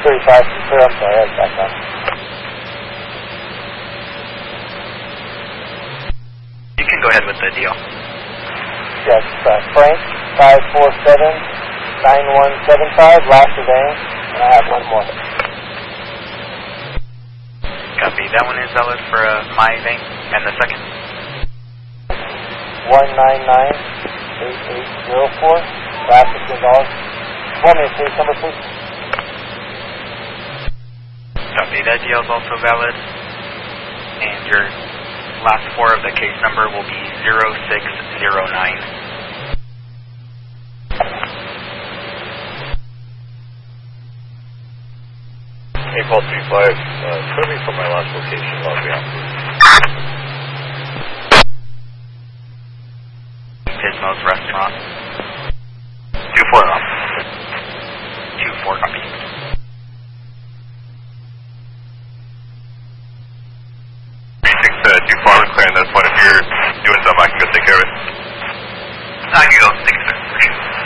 35, clear, I'm sorry, I was back up. You can go ahead with the deal. Yes, Frank, 547-9175, last surveying, and I have one more. Copy. That one is valid for my thing. And the second? 199-8804, last $15. One minute, please, number please. Copy. That deal is also valid. And your last four of the case number will be 0609. April 35, put me from my last location, Los Angeles. Pismo's Restaurant. 2-4 off. 2-4, copy. Precinct 2-4, clearing this one. If you're doing something, I can get